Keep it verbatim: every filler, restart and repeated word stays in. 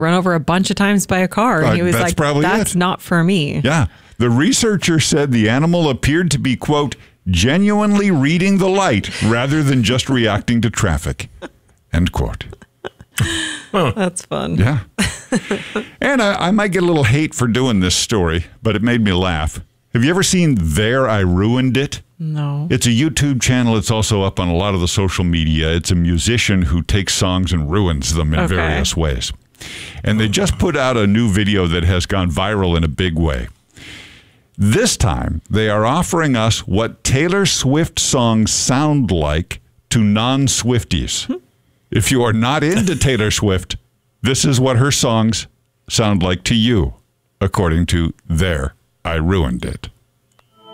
run over a bunch of times by a car. And he was that's like, probably that's it. not for me. Yeah. The researcher said the animal appeared to be, quote, genuinely reading the light rather than just reacting to traffic, end quote. Huh. That's fun. Yeah. And I, I might get a little hate for doing this story, but it made me laugh. Have you ever seen There I Ruined It? No. It's a YouTube channel. It's also up on a lot of the social media. It's a musician who takes songs and ruins them in Okay. various ways. And they just put out a new video that has gone viral in a big way. This time, they are offering us what Taylor Swift songs sound like to non-Swifties. If you are not into Taylor Swift, this is what her songs sound like to you, according to There I Ruined It.